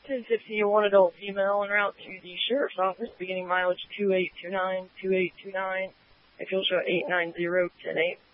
1050, one adult female en route to the sheriff's office, beginning mileage 2829, 2829. If you'll show 890, 108.